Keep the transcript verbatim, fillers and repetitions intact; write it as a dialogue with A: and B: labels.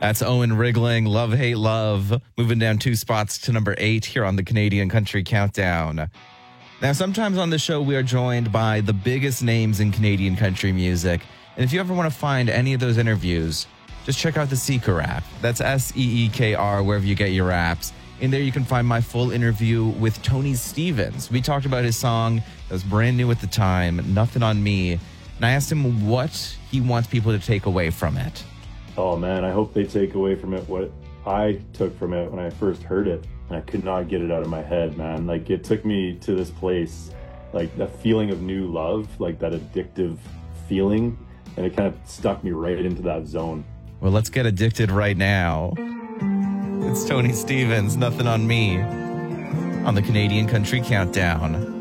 A: That's Owen Rigling, Love, Hate, Love, moving down two spots to number eight here on the Canadian Country Countdown. Now, sometimes on the show, we are joined by the biggest names in Canadian country music. And if you ever want to find any of those interviews, just check out the Seeker app. That's S E E K R, wherever you get your apps. In there, you can find my full interview with Tony Stevens. We talked about his song that was brand new at the time, Nothing on Me. And I asked him what he wants people to take away from it.
B: Oh, man, I hope they take away from it what I took from it when I first heard it. And I could not get it out of my head, man. Like, it took me to this place, like, the feeling of new love, like that addictive feeling. And it kind of stuck me right into that zone.
A: Well, let's get addicted right now. It's Tony Stevens, Nothing on Me, on the Canadian Country Countdown.